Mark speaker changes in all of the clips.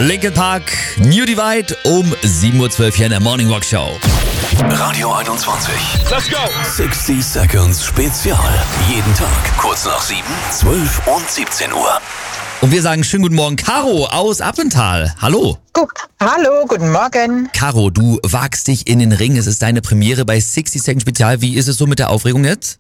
Speaker 1: Linkin Park, New Divide um 7.12 Uhr hier in der Morning Rock Show.
Speaker 2: Radio 21.
Speaker 3: Let's go!
Speaker 2: 60 Seconds Spezial. Jeden Tag kurz nach 7, 12 und 17 Uhr.
Speaker 1: Und wir sagen schönen guten Morgen, Caro aus Appental. Hallo.
Speaker 4: Hallo, guten Morgen.
Speaker 1: Caro, du wagst dich in den Ring. Es ist deine Premiere bei 60 Seconds Spezial. Wie ist es so mit der Aufregung jetzt?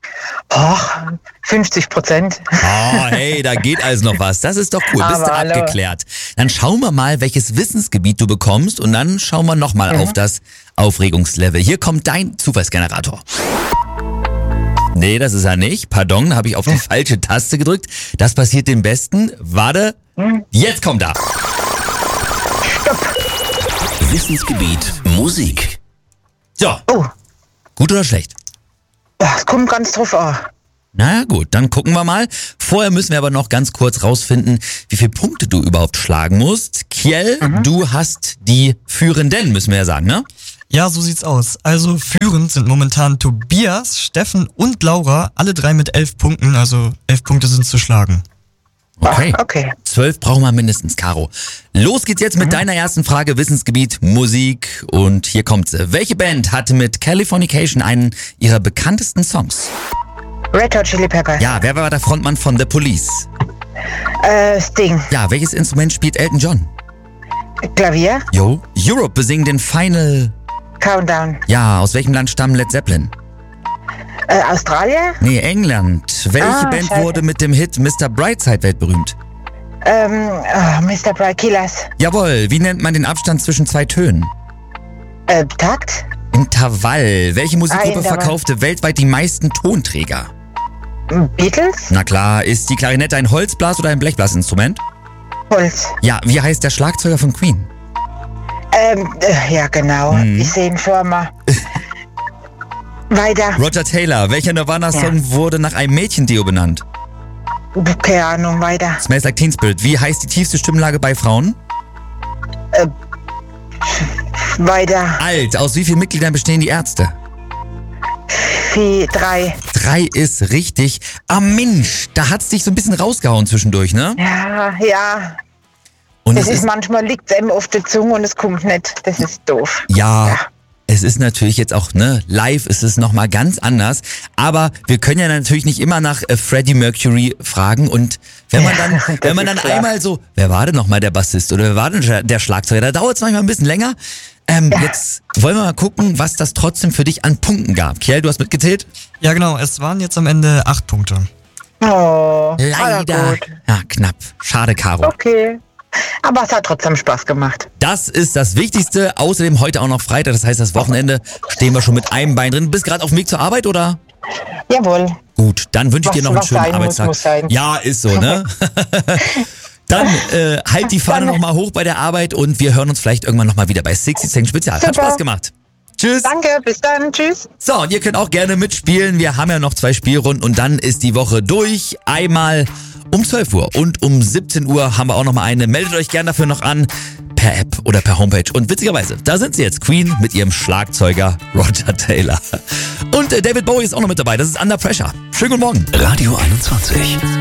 Speaker 4: 50%.
Speaker 1: Oh, hey, da geht also noch was. Das ist doch cool. Bist du
Speaker 4: Aber hallo.
Speaker 1: abgeklärt. Dann schauen wir mal, welches Wissensgebiet du bekommst und dann schauen wir nochmal auf das Aufregungslevel. Hier kommt dein Zufallsgenerator. Nee, das ist er nicht. Pardon, habe ich auf die falsche Taste gedrückt. Das passiert dem Besten. Warte, jetzt kommt er.
Speaker 2: Wissensgebiet Musik.
Speaker 1: So,
Speaker 4: Oh,
Speaker 1: gut oder schlecht?
Speaker 4: es kommt ganz drauf an.
Speaker 1: Na gut, dann gucken wir mal. Vorher müssen wir aber noch ganz kurz rausfinden, wie viele Punkte du überhaupt schlagen musst. Kjell, du hast die Führenden, müssen wir ja sagen, ne?
Speaker 5: Ja, so sieht's aus. Also führend sind momentan Tobias, Steffen und Laura, alle drei mit 11 Punkten, also 11 Punkte sind zu schlagen.
Speaker 1: Okay.
Speaker 4: Okay.
Speaker 1: 12 brauchen wir mindestens, Caro. Los geht's jetzt mit deiner ersten Frage, Wissensgebiet Musik. Und hier kommt sie. Welche Band hatte mit Californication einen ihrer bekanntesten Songs?
Speaker 4: Red Hot Chili Peppers.
Speaker 1: Ja, wer war der Frontmann von The Police?
Speaker 4: Sting.
Speaker 1: Ja, welches Instrument spielt Elton John?
Speaker 4: Klavier.
Speaker 1: Jo. Europe besingen den Final...
Speaker 4: Countdown.
Speaker 1: Ja, aus welchem Land stammen Led Zeppelin?
Speaker 4: Australien.
Speaker 1: Nee, England. Welche Band
Speaker 4: scheiße.
Speaker 1: wurde mit dem Hit Mr. Brightside weltberühmt?
Speaker 4: Mr. Bright Killers.
Speaker 1: Jawohl, wie nennt man den Abstand zwischen zwei Tönen?
Speaker 4: Takt.
Speaker 1: Intervall. Welche Musikgruppe
Speaker 4: Intervall.
Speaker 1: verkaufte weltweit die meisten Tonträger?
Speaker 4: Beatles.
Speaker 1: Na klar, ist die Klarinette ein Holzblas- oder ein Blechblasinstrument?
Speaker 4: Holz.
Speaker 1: Ja, wie heißt der Schlagzeuger von Queen?
Speaker 4: Ja, genau. Ich sehe ihn vor mir. Weiter.
Speaker 1: Roger Taylor. Welcher Nirvana-Song wurde nach einem Mädchendeo benannt?
Speaker 4: Keine Ahnung, weiter.
Speaker 1: Smells Like Teen Spirit. Wie heißt die tiefste Stimmlage bei Frauen?
Speaker 4: Weiter.
Speaker 1: Alt. Aus wie vielen Mitgliedern bestehen die Ärzte?
Speaker 4: 3.
Speaker 1: 3 ist richtig. Ah Mensch, da hat's dich so ein bisschen rausgehauen zwischendurch, ne?
Speaker 4: Ja.
Speaker 1: Und
Speaker 4: Das ist manchmal liegt es einem auf der Zunge und es kommt nicht. Das ist doof.
Speaker 1: ja, es ist natürlich jetzt auch, ne, live ist es nochmal ganz anders. Aber wir können ja natürlich nicht immer nach Freddie Mercury fragen. Und wenn man dann,
Speaker 4: das
Speaker 1: wenn man
Speaker 4: ist
Speaker 1: dann
Speaker 4: klar.
Speaker 1: einmal so, wer war denn nochmal der Bassist oder wer war denn der Schlagzeuger, da dauert es manchmal ein bisschen länger. Jetzt wollen wir mal gucken, was das trotzdem für dich an Punkten gab. Kjell, du hast mitgezählt?
Speaker 5: Ja genau, es waren jetzt am Ende 8 Punkte.
Speaker 4: Oh,
Speaker 1: Leider.
Speaker 4: gut.
Speaker 1: Ja, knapp. Schade, Caro.
Speaker 4: Okay. Aber es hat trotzdem Spaß gemacht.
Speaker 1: Das ist das Wichtigste. Außerdem heute auch noch Freitag, das heißt, das Wochenende stehen wir schon mit einem Bein drin. Bist gerade auf dem Weg zur Arbeit, oder?
Speaker 4: Jawohl.
Speaker 1: Gut, dann wünsche ich dir noch einen
Speaker 4: Was
Speaker 1: schönen
Speaker 4: sein muss,
Speaker 1: Arbeitstag.
Speaker 4: muss sein.
Speaker 1: Ja, ist so, ne? Dann halt die Fahne nochmal hoch bei der Arbeit und wir hören uns vielleicht irgendwann nochmal wieder bei 60 Seconds Spezial. Hat
Speaker 4: Super.
Speaker 1: Spaß gemacht. Tschüss.
Speaker 4: Danke, bis dann. Tschüss.
Speaker 1: So, und ihr könnt auch gerne mitspielen. Wir haben ja noch 2 Spielrunden und dann ist die Woche durch. Einmal um 12 Uhr und um 17 Uhr haben wir auch nochmal eine. Meldet euch gerne dafür noch an. Per App oder per Homepage. Und witzigerweise, da sind sie jetzt. Queen mit ihrem Schlagzeuger Roger Taylor. Und David Bowie ist auch noch mit dabei. Das ist Under Pressure. Schönen guten Morgen.
Speaker 2: Radio 21.